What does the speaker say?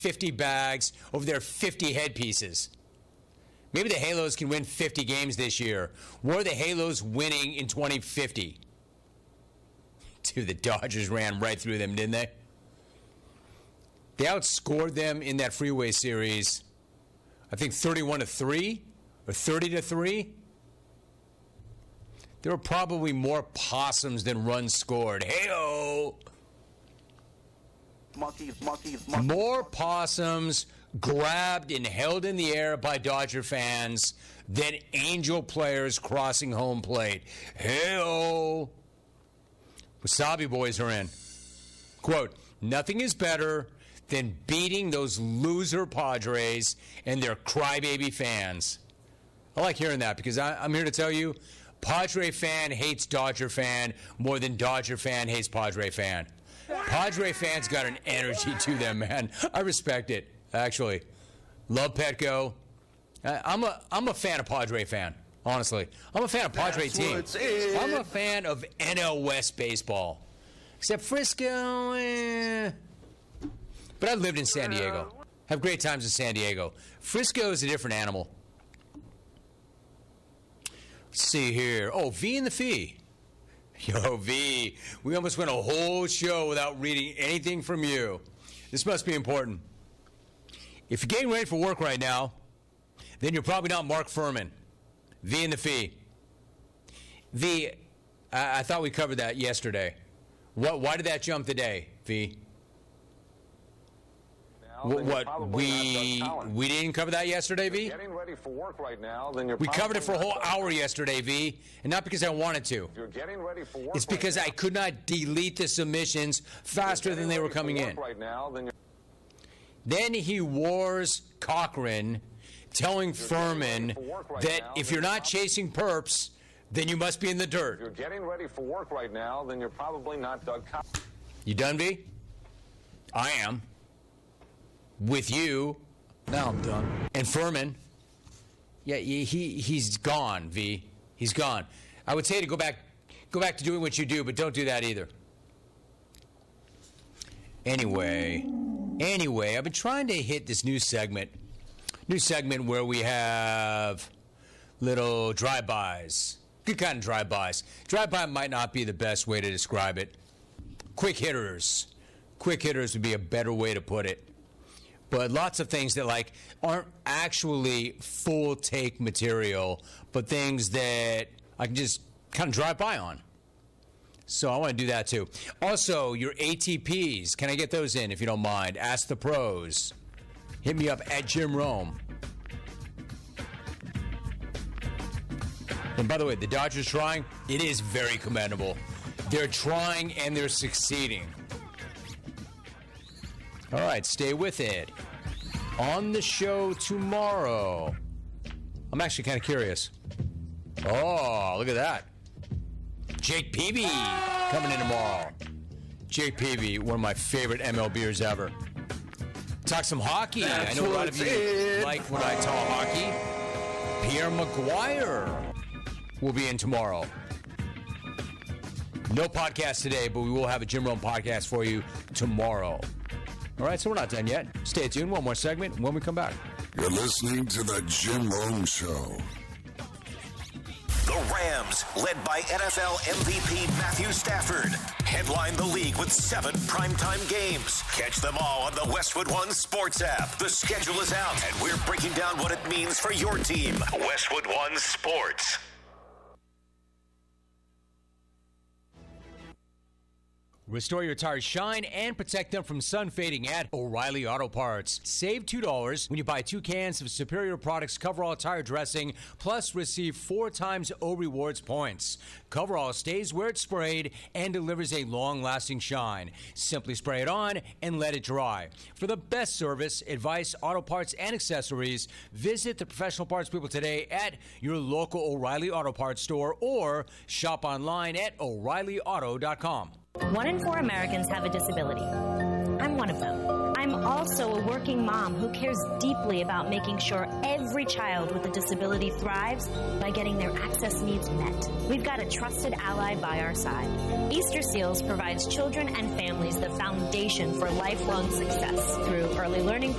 50 bags over their 50 headpieces. Maybe the Halos can win 50 games this year. Were the Halos winning in 2050? Dude, the Dodgers ran right through them, didn't they? They outscored them in that freeway series, I think 31-3 or 30-3. There were probably more possums than runs scored. Hey-oh! Monkeys. More possums grabbed and held in the air by Dodger fans than Angel players crossing home plate. Hey-oh! Wasabi boys are in. Quote, nothing is better than beating those loser Padres and their crybaby fans. I like hearing that because I'm here to tell you, Padre fan hates Dodger fan more than Dodger fan hates Padre fan. Padre fans got an energy to them, man. I respect it, actually. Love Petco. I'm a fan of Padre fan, honestly. I'm a fan of Padre team. I'm a fan of NL West baseball. Except Frisco, But I lived in San Diego. Have great times in San Diego. Frisco is a different animal. Let's see here. Oh, V and the Fee. Yo, V, we almost went a whole show without reading anything from you. This must be important. If you're getting ready for work right now, then you're probably not Mark Furman. V and the Fee. V, I thought we covered that yesterday. Why did that jump today, V? What we didn't cover that yesterday, V? Getting ready for work right now, then we covered it for a whole hour yesterday, V, and not because I wanted to. If you're getting ready for work, it's because I could not delete the submissions faster than they were coming in. Right now, then he wars Cochran, telling Furman that if you're not chasing perps, then you must be in the dirt. If you're getting ready for work right now, then you're probably not Doug Cochran. You done, V? I am. With you. Now I'm done. And Furman. Yeah, he's gone, V. He's gone. I would say to go back to doing what you do, but don't do that either. Anyway, I've been trying to hit this new segment where we have little drive-bys. Good kind of drive-bys. Drive-by might not be the best way to describe it. Quick hitters. Quick hitters would be a better way to put it. But lots of things that aren't actually full take material, but things that I can just kind of drive by on. So I want to do that too. Also, your ATPs, can I get those in if you don't mind? Ask the pros. Hit me up at Jim Rome. And by the way, the Dodgers trying, it is very commendable. They're trying and they're succeeding. All right, stay with it. On the show tomorrow, I'm actually kind of curious. Oh, look at that. Jake Peavy coming in tomorrow. Jake Peavy, one of my favorite MLBers ever. Talk some hockey. I know a lot of you like when I talk hockey. Pierre Maguire will be in tomorrow. No podcast today, but we will have a Jim Rome podcast for you tomorrow. All right, so we're not done yet. Stay tuned. One more segment when we come back. You're listening to The Jim Rome Show. The Rams, led by NFL MVP Matthew Stafford, headline the league with 7 primetime games. Catch them all on the Westwood One Sports app. The schedule is out, and we're breaking down what it means for your team. Westwood One Sports. Restore your tires' shine and protect them from sun fading at O'Reilly Auto Parts. Save $2 when you buy 2 cans of Superior Products Coverall tire dressing, plus receive 4 times O Rewards points. Coverall stays where it's sprayed and delivers a long-lasting shine. Simply spray it on and let it dry. For the best service, advice, auto parts, and accessories, visit the professional parts people today at your local O'Reilly Auto Parts store or shop online at O'ReillyAuto.com. 1 in 4 Americans have a disability. I'm one of them. I'm also a working mom who cares deeply about making sure every child with a disability thrives by getting their access needs met. We've got a trusted ally by our side. Easter Seals provides children and families the foundation for lifelong success through early learning